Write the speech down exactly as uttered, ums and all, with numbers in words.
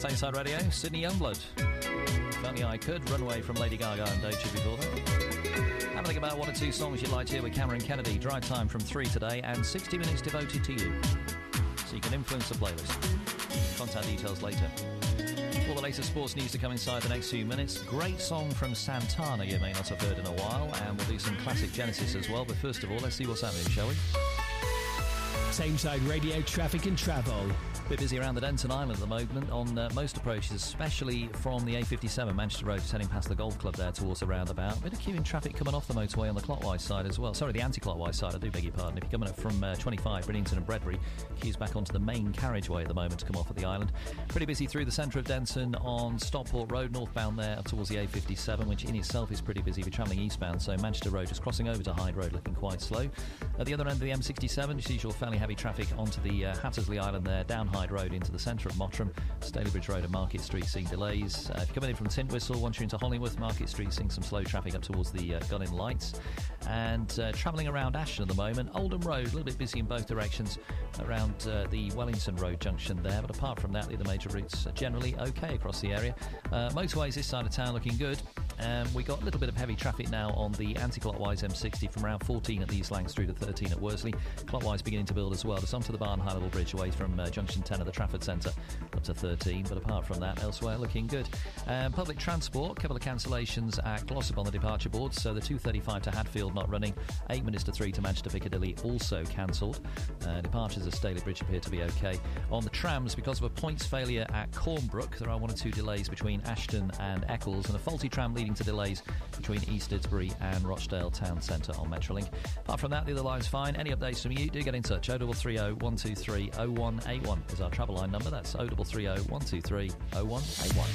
Tameside Radio, Sydney Youngblood. If Only I Could, Runaway from Lady Gaga and Doja before that. Have a think about one or two songs you'd like to hear with Cameron Kennedy. Drive time from three today and sixty minutes devoted to you. So you can influence the playlist. Contact details later. All the latest sports news to come inside the next few minutes. Great song from Santana you may not have heard in a while, and we'll do some classic Genesis as well. But first of all, let's see what's happening, shall we? Tameside Radio traffic and travel. A bit busy around the Denton Island at the moment on uh, most approaches, especially from the A fifty-seven Manchester Road, just heading past the golf club there towards the roundabout. A bit of queuing traffic coming off the motorway on the clockwise side as well. Sorry, the anti-clockwise side, I do beg your pardon. If you're coming up from uh, twenty-five, Bridlington and Bredbury, queues back onto the main carriageway at the moment to come off at the island. Pretty busy through the centre of Denton on Stockport Road, northbound there up towards the A fifty-seven, which in itself is pretty busy if you're travelling eastbound. So Manchester Road just crossing over to Hyde Road looking quite slow. At the other end of the M sixty-seven, you see your fairly heavy traffic onto the uh, Hattersley Island there, down Hyde Road into the centre of Mottram. Stalybridge Road and Market Street seeing delays. Uh, if you're coming in from Tintwistle, once you're into Hollingworth, Market Street seeing some slow traffic up towards the uh, Gunning Lights. And uh, travelling around Ashton at the moment, Oldham Road, a little bit busy in both directions around uh, the Wellington Road junction there. But apart from that, the other major routes are generally okay across the area. Uh, motorways this side of town looking good. Um, we got a little bit of heavy traffic now on the anti-clockwise M sixty from around fourteen at the East Lancs through to thirteen at Worsley. Clockwise beginning to build as well. Just onto the Barn High Level Bridge away from uh, junction ten of the Trafford Centre up to thirteen. But apart from that, elsewhere looking good. Um, public transport, a couple of cancellations at Glossop on the departure boards. So the two thirty-five to Hadfield not running. eight minutes to three to Manchester Piccadilly also cancelled. Uh, departures at Stalybridge appear to be okay. On the trams, because of a points failure at Cornbrook, there are one or two delays between Ashton and Eccles, and a faulty tram leading to delays between East Didsbury and Rochdale Town Centre on Metrolink. Apart from that, the other line's fine. Any updates from you, do get in touch. oh three three oh, one two three, oh one eight one is our travel line number. That's oh three three oh, one two three, oh one eight one.